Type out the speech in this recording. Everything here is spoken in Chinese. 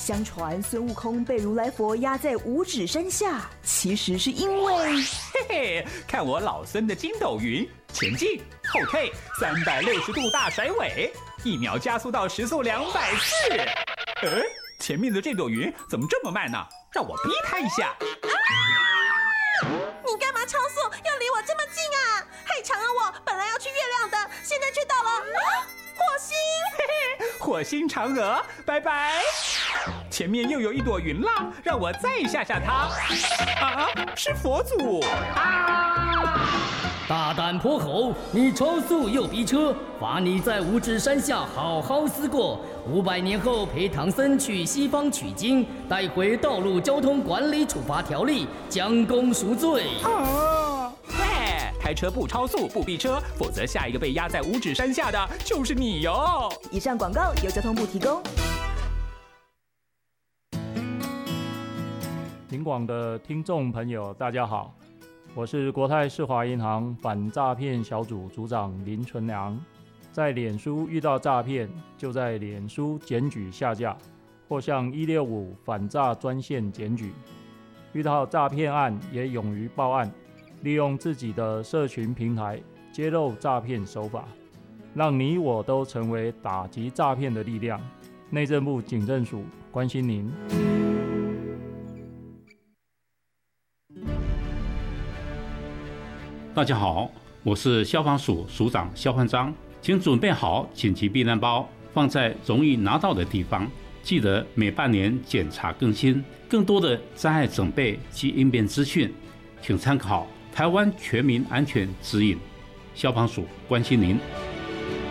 相传孙悟空被如来佛压在五指山下，其实是因为…… 嘿嘿，看我老孙的筋斗云，前进后退，360度大甩尾，1秒加速到时速240。前面的这朵云怎么这么慢呢？让我逼它一下。 你干嘛超速？要离我这么近啊？害长啊！我本来要去月亮的，现在却到了火星。 嘿嘿，火星嫦娥，拜拜。前面又有一朵云啦，让我再吓吓它。啊，是佛祖啊！ 大胆泼猴，你超速又逼车，罚你在五指山下好好思过。500年后陪唐僧去西方取经，带回道路交通管理处罚条例，将功赎罪。 喂，开车不超速不逼车，否则下一个被压在五指山下的就是你哟。 以上广告由交通部提供。 警广的听众朋友，大家好，我是国泰世华银行反诈骗小组组长林纯良。在脸书遇到诈骗，就在脸书检举下架，或向165反诈专线检举。遇到诈骗案也勇于报案，利用自己的社群平台揭露诈骗手法，让你我都成为打击诈骗的力量。内政部警政署关心您。 大家好，我是消防署署长肖焕章，请准备好紧急避难包，放在容易拿到的地方。记得每半年检查更新，更多的灾害准备及应变资讯，请参考台湾全民安全指引。消防署关心您。